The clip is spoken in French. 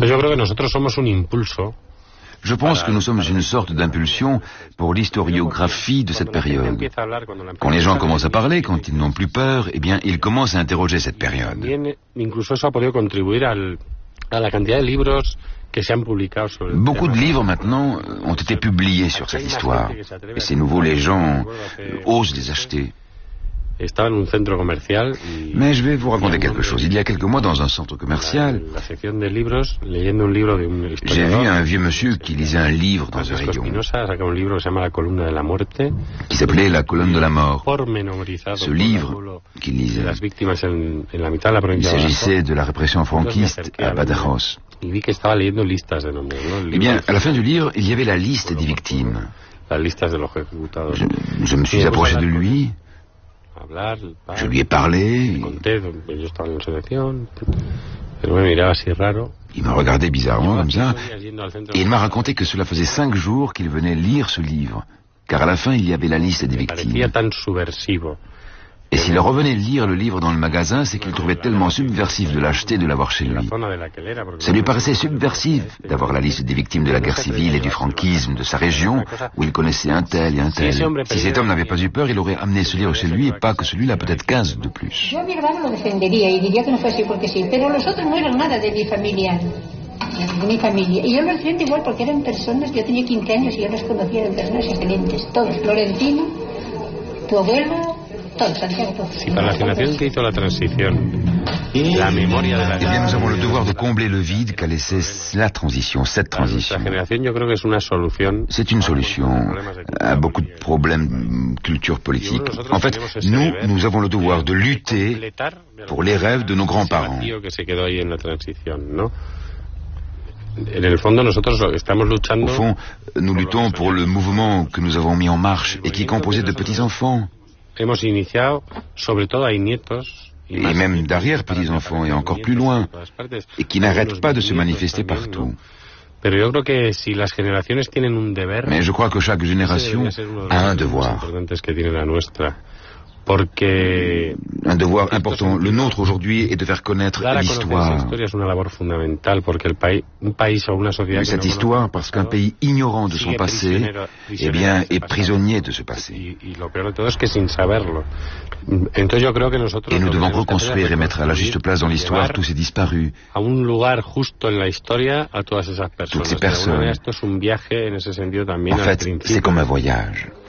Yo creo que nosotros somos un impulso. Je pense que nous sommes une sorte d'impulsion pour l'historiographie de cette période. Quand les gens commencent à parler, quand ils n'ont plus peur, eh bien, ils commencent à interroger cette période. Beaucoup de livres maintenant ont été publiés sur cette histoire. Et c'est nouveau, les gens osent les acheter. Mais je vais vous raconter quelque chose. Il y a quelques mois, dans un centre commercial, j'ai vu un vieux monsieur qui lisait un livre dans un rayon, qui s'appelait La colonne de la mort. Ce livre qu'il lisait, il s'agissait de la répression franquiste à Badajoz. Eh bien, à la fin du livre, il y avait la liste des victimes. Je me suis approché de lui. Je lui ai parlé. Il m'a regardé bizarrement comme ça. Et il m'a raconté que cela faisait 5 jours qu'il venait lire ce livre. Car à la fin, il y avait la liste des victimes. Et s'il revenait lire le livre dans le magasin, c'est qu'il trouvait tellement subversif de l'acheter, de l'avoir chez lui. Ça lui paraissait subversif d'avoir la liste des victimes de la guerre civile et du franquisme de sa région, où il connaissait un tel et un tel. Si cet homme n'avait pas eu peur, il aurait amené ce livre chez lui, et pas que celui-là, peut-être 15 de plus. Yo a mi hermano lo defendería y diría que no fue así porque sí, pero los otros no eran nada de mi familia. Y yo los defiendo igual porque eran personas, yo tenía 15 años y yo los conocía, eran personas excelentes, todos. Florentino, tu abuelo... Si para la generación que hizo la transición, la memoria de la... Eh bien, nous avons le devoir de combler le vide qu'a laissé la transition, cette transition. C'est une solution à beaucoup de problèmes culture politique. En fait, nous avons le devoir de lutter pour les rêves de nos grands-parents. Au fond, nous luttons pour le mouvement que nous avons mis en marche et qui est composé de petits-enfants. Et même d'arrière-petits-enfants et encore plus loin, et qui n'arrêtent pas de se manifester partout. Mais je crois que chaque génération a un devoir. Un devoir important. Le nôtre aujourd'hui est de faire connaître l'histoire. Cette histoire, parce qu'un pays ignorant de son passé, eh bien, est prisonnier de ce passé. Et nous devons reconstruire et mettre à la juste place dans l'histoire tous ces disparus, toutes ces personnes. En fait, c'est comme un voyage.